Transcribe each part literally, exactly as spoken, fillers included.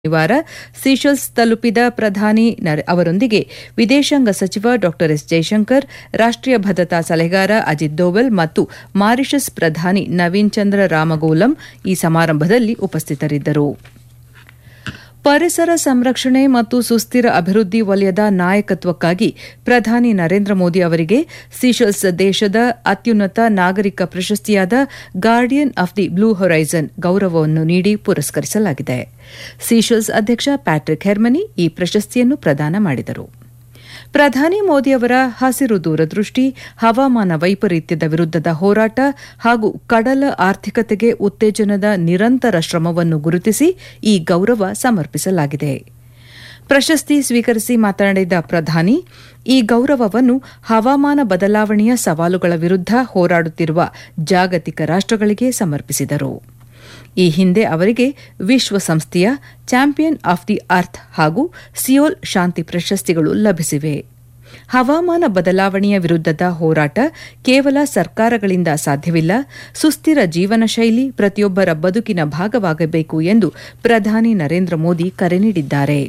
ಶನಿವಾರ ಸೀಶೆಲ್ಸ್ ತಲುಪಿದ ಪ್ರಧಾನಿ ಅವರೊಂದಿಗೆ ವಿದೇಶಾಂಗ ಸಚಿವ ಡಾ ಎಸ್ ಜೈಶಂಕರ್, ರಾಷ್ಟೀಯ ಭದ್ರತಾ ಸಲಹೆಗಾರ ಅಜಿತ್ ದೋವಲ್ ಮತ್ತು ಮಾರಿಷಸ್ ಪ್ರಧಾನಿ ನವೀನ್ ಚಂದ್ರ ರಾಮಗೂಲಂ ಈ ಸಮಾರಂಭದಲ್ಲಿ ಉಪಸ್ಥಿತರಿದ್ದರು. ಪರಿಸರ ಸಂರಕ್ಷಣೆ ಮತ್ತು ಸುಸ್ಥಿರ ಅಭಿವೃದ್ಧಿ ವಲಯದ ನಾಯಕತ್ವಕ್ಕಾಗಿ ಪ್ರಧಾನಿ ನರೇಂದ್ರ ಮೋದಿ ಅವರಿಗೆ ಸೀಶೆಲ್ಸ್ ದೇಶದ ಅತ್ಯುನ್ನತ ನಾಗರಿಕ ಪ್ರಶಸ್ತಿಯಾದ guardian of the blue horizon ಗೌರವವನ್ನು ನೀಡಿ ಪುರಸ್ಕರಿಸಲಾಗಿದೆ. ಸೀಶೆಲ್ಸ್ ಅಧ್ಯಕ್ಷ ಪ್ಯಾಟ್ರಿಕ್ ಹೆರ್ಮನಿ ಈ ಪ್ರಶಸ್ತಿಯನ್ನು ಪ್ರದಾನ ಮಾಡಿದರು. ಪ್ರಧಾನಿ ಮೋದಿ ಅವರ ಹಸಿರು ದೂರದೃಷ್ಟಿ, ಹವಾಮಾನ ವೈಪರೀತ್ಯದ ವಿರುದ್ಧದ ಹೋರಾಟ ಹಾಗೂ ಕಡಲ ಆರ್ಥಿಕತೆಗೆ ಉತ್ತೇಜನದ ನಿರಂತರ ಶ್ರಮವನ್ನು ಗುರುತಿಸಿ ಈ ಗೌರವ ಸಮರ್ಪಿಸಲಾಗಿದೆ. ಪ್ರಶಸ್ತಿ ಸ್ವೀಕರಿಸಿ ಮಾತನಾಡಿದ ಪ್ರಧಾನಿ, ಈ ಗೌರವವನ್ನು ಹವಾಮಾನ ಬದಲಾವಣೆಯ ಸವಾಲುಗಳ ವಿರುದ್ಧ ಹೋರಾಡುತ್ತಿರುವ ಜಾಗತಿಕ ರಾಷ್ಟಗಳಿಗೆ ಸಮರ್ಪಿಸಿದರು. ಈ ಹಿಂದೆ ಅವರಿಗೆ ವಿಶ್ವಸಂಸ್ಥೆಯ ಚಾಂಪಿಯನ್ ಆಫ್ ದಿ ಅರ್ತ್ ಹಾಗೂ ಸಿಯೋಲ್ ಶಾಂತಿ ಪ್ರಶಸ್ತಿಗಳು ಲಭಿಸಿವೆ. ಹವಾಮಾನ ಬದಲಾವಣೆಯ ವಿರುದ್ಧದ ಹೋರಾಟ ಕೇವಲ ಸರ್ಕಾರಗಳಿಂದ ಸಾಧ್ಯವಿಲ್ಲ, ಸುಸ್ಥಿರ ಜೀವನ ಶೈಲಿ ಪ್ರತಿಯೊಬ್ಬರ ಬದುಕಿನ ಭಾಗವಾಗಬೇಕು ಎಂದು ಪ್ರಧಾನಿ ನರೇಂದ್ರ ಮೋದಿ ಕರೆ ನೀಡಿದ್ದಾರೆ.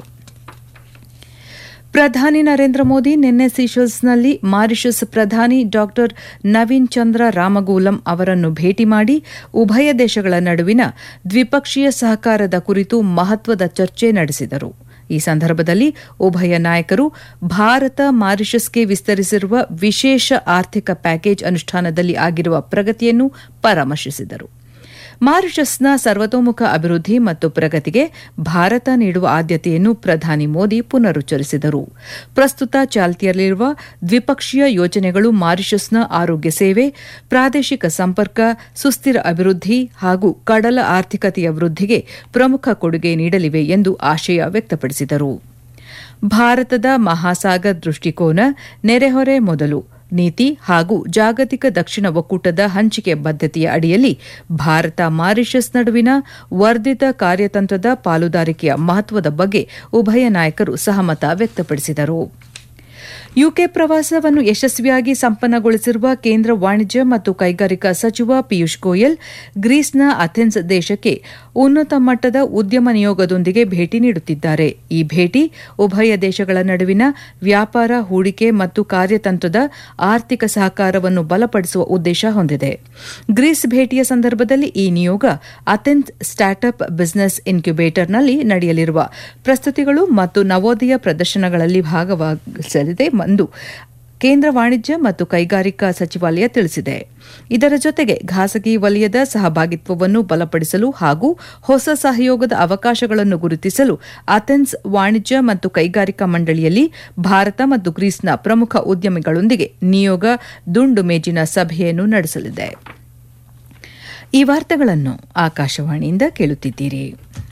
ಪ್ರಧಾನಿ ನರೇಂದ್ರ ಮೋದಿ ನಿನ್ನೆ ಸೀಶೆಲ್ಸ್ನಲ್ಲಿ ಮಾರಿಷಸ್ ಪ್ರಧಾನಿ ಡಾ ನವೀನ್ ಚಂದ್ರ ರಾಮಗೂಲಂ ಅವರನ್ನು ಭೇಟಿ ಮಾಡಿ ಉಭಯ ದೇಶಗಳ ನಡುವಿನ ದ್ವಿಪಕ್ಷೀಯ ಸಹಕಾರದ ಕುರಿತು ಮಹತ್ವದ ಚರ್ಚೆ ನಡೆಸಿದರು. ಈ ಸಂದರ್ಭದಲ್ಲಿ ಉಭಯ ನಾಯಕರು ಭಾರತ ಮಾರಿಷಸ್ಗೆ ವಿಸ್ತರಿಸಿರುವ ವಿಶೇಷ ಆರ್ಥಿಕ ಪ್ಯಾಕೇಜ್ ಅನುಷ್ಠಾನದಲ್ಲಿ ಆಗಿರುವ ಪ್ರಗತಿಯನ್ನು ಪರಾಮರ್ಶಿಸಿದರು. ಮಾರಿಷಸ್ನ ಸರ್ವತೋಮುಖ ಅಭಿವೃದ್ಧಿ ಮತ್ತು ಪ್ರಗತಿಗೆ ಭಾರತ ನೀಡುವ ಆದ್ಯತೆಯನ್ನು ಪ್ರಧಾನಿ ಮೋದಿ ಪುನರುಚ್ಚರಿಸಿದರು. ಪ್ರಸ್ತುತ ಚಾಲ್ತಿಯಲ್ಲಿರುವ ದ್ವಿಪಕ್ಷೀಯ ಯೋಜನೆಗಳು ಮಾರಿಷಸ್ನ ಆರೋಗ್ಯ ಸೇವೆ, ಪ್ರಾದೇಶಿಕ ಸಂಪರ್ಕ, ಸುಸ್ಥಿರ ಅಭಿವೃದ್ಧಿ ಹಾಗೂ ಕಡಲ ಆರ್ಥಿಕತೆಯ ವೃದ್ಧಿಗೆ ಪ್ರಮುಖ ಕೊಡುಗೆ ನೀಡಲಿವೆ ಎಂದು ಆಶಯ ವ್ಯಕ್ತಪಡಿಸಿದರು. ಭಾರತದ ಮಹಾಸಾಗರ್ ದೃಷ್ಟಿಕೋನ, ನೆರೆಹೊರೆ ಮೊದಲು ನೀತಿ ಹಾಗೂ ಜಾಗತಿಕ ದಕ್ಷಿಣ ಒಕ್ಕೂಟದ ಹಂಚಿಕೆ ಬದ್ಧತೆಯ ಅಡಿಯಲ್ಲಿ ಭಾರತ ಮಾರಿಷಸ್ ನಡುವಿನ ವರ್ಧಿತ ಕಾರ್ಯತಂತ್ರದ ಪಾಲುದಾರಿಕೆಯ ಮಹತ್ವದ ಬಗ್ಗೆ ಉಭಯ ನಾಯಕರು ಸಹಮತ ವ್ಯಕ್ತಪಡಿಸಿದರು. ಯುಕೆ ಪ್ರವಾಸವನ್ನು ಯಶಸ್ವಿಯಾಗಿ ಸಂಪನ್ನಗೊಳಿಸಿರುವ ಕೇಂದ್ರ ವಾಣಿಜ್ಯ ಮತ್ತು ಕೈಗಾರಿಕಾ ಸಚಿವ ಪಿಯೂಷ್ ಗೋಯಲ್ ಗ್ರೀಸ್ನ ಅಥೆನ್ಸ್ ದೇಶಕ್ಕೆ ಉನ್ನತ ಮಟ್ಟದ ಉದ್ಯಮ ನಿಯೋಗದೊಂದಿಗೆ ಭೇಟಿ ನೀಡುತ್ತಿದ್ದಾರೆ. ಈ ಭೇಟಿ ಉಭಯ ದೇಶಗಳ ನಡುವಿನ ವ್ಯಾಪಾರ, ಹೂಡಿಕೆ ಮತ್ತು ಕಾರ್ಯತಂತ್ರದ ಆರ್ಥಿಕ ಸಹಕಾರವನ್ನು ಬಲಪಡಿಸುವ ಉದ್ದೇಶ ಹೊಂದಿದೆ. ಗ್ರೀಸ್ ಭೇಟಿಯ ಸಂದರ್ಭದಲ್ಲಿ ಈ ನಿಯೋಗ ಅಥೆನ್ಸ್ ಸ್ಟಾರ್ಟ್ಅಪ್ ಬಿಸಿನೆಸ್ ಇನ್ಕ್ಯುಬೇಟರ್ನಲ್ಲಿ ನಡೆಯಲಿರುವ ಪ್ರಸ್ತುತಿಗಳು ಮತ್ತು ನವೋದಯ ಪ್ರದರ್ಶನಗಳಲ್ಲಿ ಭಾಗವಹಿಸಲಿದೆ ಎಂದು ಕೇಂದ್ರ ವಾಣಿಜ್ಯ ಮತ್ತು ಕೈಗಾರಿಕಾ ಸಚಿವಾಲಯ ತಿಳಿಸಿದೆ. ಇದರ ಜೊತೆಗೆ ಖಾಸಗಿ ವಲಯದ ಸಹಭಾಗಿತ್ವವನ್ನು ಬಲಪಡಿಸಲು ಹಾಗೂ ಹೊಸ ಸಹಯೋಗದ ಅವಕಾಶಗಳನ್ನು ಗುರುತಿಸಲು ಅಥೆನ್ಸ್ ವಾಣಿಜ್ಯ ಮತ್ತು ಕೈಗಾರಿಕಾ ಮಂಡಳಿಯಲ್ಲಿ ಭಾರತ ಮತ್ತು ಗ್ರೀಸ್ನ ಪ್ರಮುಖ ಉದ್ಯಮಿಗಳೊಂದಿಗೆ ನಿಯೋಗ ದುಂಡು ಮೇಜಿನ ಸಭೆಯನ್ನು ನಡೆಸಲಿದೆ. ಈ ವಾರ್ತೆಗಳನ್ನು ಆಕಾಶವಾಣಿಯಿಂದ ಕೇಳುತ್ತಿದ್ದೀರಿ.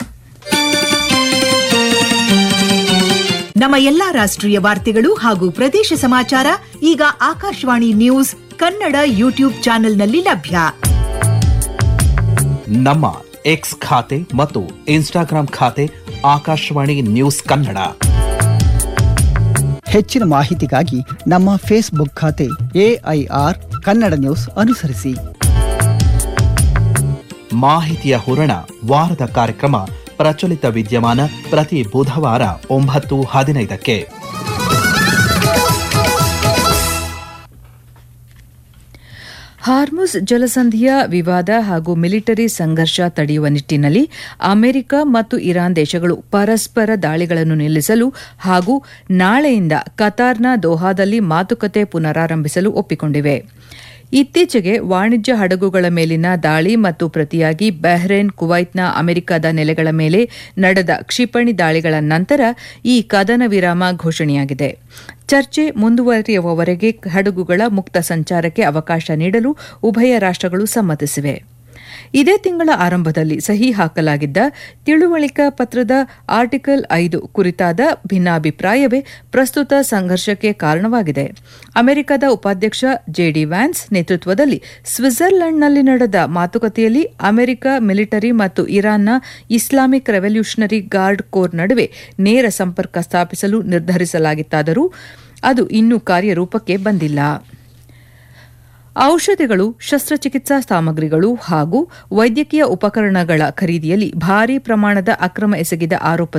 ನಮ್ಮ ಎಲ್ಲಾ ರಾಷ್ಟ್ರೀಯ ವಾರ್ತೆಗಳು ಹಾಗೂ ಪ್ರದೇಶ ಸಮಾಚಾರ ಈಗ ಆಕಾಶವಾಣಿ ನ್ಯೂಸ್ ಕನ್ನಡ ಯೂಟ್ಯೂಬ್ ಚಾನೆಲ್ನಲ್ಲಿ ಲಭ್ಯ. ನಮ್ಮ ಎಕ್ಸ್ ಖಾತೆ ಮತ್ತು ಇನ್ಸ್ಟಾಗ್ರಾಂ ಖಾತೆ ಆಕಾಶವಾಣಿ ನ್ಯೂಸ್ ಕನ್ನಡ. ಹೆಚ್ಚಿನ ಮಾಹಿತಿಗಾಗಿ ನಮ್ಮ ಫೇಸ್ಬುಕ್ ಖಾತೆ ಎಐಆರ್ ಕನ್ನಡ ನ್ಯೂಸ್ ಅನುಸರಿಸಿ. ಮಾಹಿತಿಯ ಹೂರಣ ವಾರದ ಕಾರ್ಯಕ್ರಮ ಪ್ರಚಲಿತ ವಿದ್ಯಮಾನ ಪ್ರತಿ ಬುಧವಾರ ಒಂಬತ್ತು ಹದಿನೈದಕ್ಕೆ. ಹಾರ್ಮುಜ್ ಜಲಸಂಧಿಯ ವಿವಾದ ಹಾಗೂ ಮಿಲಿಟರಿ ಸಂಘರ್ಷ ತಡೆಯುವ ನಿಟ್ಟಿನಲ್ಲಿ ಅಮೆರಿಕ ಮತ್ತು ಇರಾನ್ ದೇಶಗಳು ಪರಸ್ಪರ ದಾಳಿಗಳನ್ನು ನಿಲ್ಲಿಸಲು ಹಾಗೂ ನಾಳೆಯಿಂದ ಕತಾರ್ನ ದೋಹಾದಲ್ಲಿ ಮಾತುಕತೆ ಪುನರಾರಂಭಿಸಲು ಒಪ್ಪಿಕೊಂಡಿವೆ. ಇತ್ತೀಚೆಗೆ ವಾಣಿಜ್ಯ ಹಡಗುಗಳ ಮೇಲಿನ ದಾಳಿ ಮತ್ತು ಪ್ರತಿಯಾಗಿ ಬಹ್ರೇನ್, ಕುವೈತ್ನ ಅಮೆರಿಕದ ನೆಲೆಗಳ ಮೇಲೆ ನಡೆದ ಕ್ಷಿಪಣಿ ದಾಳಿಗಳ ನಂತರ ಈ ಕದನ ವಿರಾಮ ಘೋಷಣೆಯಾಗಿದೆ. ಚರ್ಚೆ ಮುಂದುವರಿಯುವವರೆಗೆ ಹಡಗುಗಳ ಮುಕ್ತ ಸಂಚಾರಕ್ಕೆ ಅವಕಾಶ ನೀಡಲು ಉಭಯ ರಾಷ್ಟಗಳು ಸಮ್ಮತಿಸಿವೆ. ಇದೇ ತಿಂಗಳ ಆರಂಭದಲ್ಲಿ ಸಹಿ ಹಾಕಲಾಗಿದ್ದ ತಿಳುವಳಿಕಾ ಪತ್ರದ ಆರ್ಟಿಕಲ್ ಐದು ಕುರಿತಾದ ಭಿನ್ನಾಭಿಪ್ರಾಯವೇ ಪ್ರಸ್ತುತ ಸಂಘರ್ಷಕ್ಕೆ ಕಾರಣವಾಗಿದೆ. ಅಮೆರಿಕದ ಉಪಾಧ್ಯಕ್ಷ ಜೆಡಿ ವ್ಯಾನ್ಸ್ ನೇತೃತ್ವದಲ್ಲಿ ಸ್ವಿಟ್ಜರ್ಲೆಂಡ್ನಲ್ಲಿ ನಡೆದ ಮಾತುಕತೆಯಲ್ಲಿ ಅಮೆರಿಕ ಮಿಲಿಟರಿ ಮತ್ತು ಇರಾನ್ನ ಇಸ್ಲಾಮಿಕ್ ರೆವಲ್ಯೂಷನರಿ ಗಾರ್ಡ್ ಕೋರ್ ನಡುವೆ ನೇರ ಸಂಪರ್ಕ ಸ್ಥಾಪಿಸಲು ನಿರ್ಧರಿಸಲಾಗಿತ್ತಾದರೂ ಅದು ಇನ್ನೂ ಕಾರ್ಯರೂಪಕ್ಕೆ ಬಂದಿಲ್ಲ. ಔಷಧಿಗಳು, ಶಸ್ತ್ರಚಿಕಿತ್ಸಾ ಸಾಮಗ್ರಿಗಳು ಹಾಗೂ ವೈದ್ಯಕೀಯ ಉಪಕರಣಗಳ ಖರೀದಿಯಲ್ಲಿ ಭಾರೀ ಪ್ರಮಾಣದ ಅಕ್ರಮ ಎಸಗಿದ ಆರೋಪ